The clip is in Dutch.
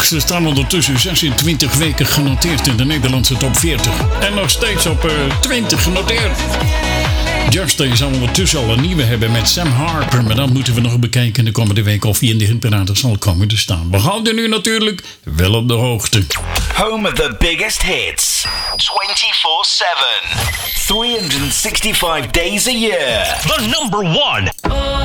Ze staan ondertussen 26 weken genoteerd in de Nederlandse top 40. En nog steeds op 20 genoteerd. Just zal ondertussen al een nieuwe hebben met Sam Harper. Maar dat moeten we nog bekijken de komende week of hij in de hitparade zal komen te staan. We houden nu natuurlijk wel op de hoogte. Home of the biggest hits. 24/7. 365 days a year. The number one.